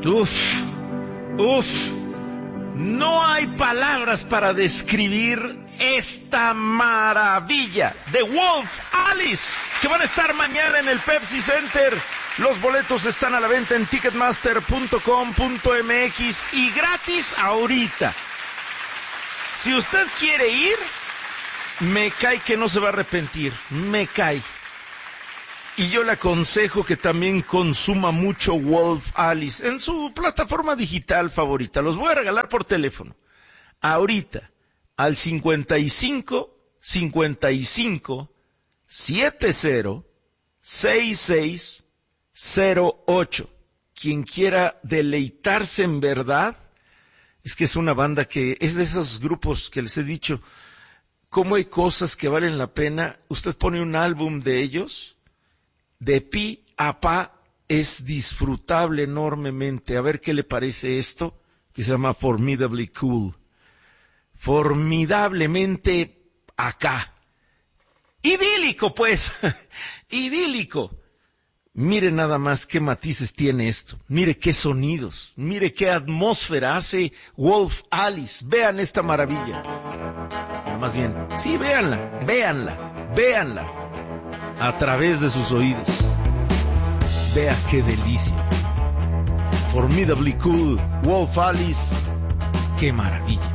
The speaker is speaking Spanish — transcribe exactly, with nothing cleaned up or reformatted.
Uf, uf, no hay palabras para describir esta maravilla de Wolf Alice, que van a estar mañana en el Pepsi Center. Los boletos están a la venta en ticketmaster punto com punto m x y gratis ahorita. Si usted quiere ir, me cae que no se va a arrepentir, me cae. Y yo le aconsejo que también consuma mucho Wolf Alice en su plataforma digital favorita. Los voy a regalar por teléfono. Ahorita, al cincuenta y cinco, cincuenta y cinco, setenta, sesenta y seis, cero ocho. Quien quiera deleitarse en verdad, es que es una banda que es de esos grupos que les he dicho, cómo hay cosas que valen la pena. Usted pone un álbum de ellos, de pi a pa, es disfrutable enormemente. A ver qué le parece esto, que se llama Formidably Cool. Formidablemente acá. Idílico, pues. Idílico. Mire nada más qué matices tiene esto. Mire qué sonidos. Mire qué atmósfera hace Wolf Alice. Vean esta maravilla. Más bien, sí, véanla, véanla, véanla. A través de sus oídos. Vea qué delicia. Formidably Cool, Wolf Alice. Qué maravilla.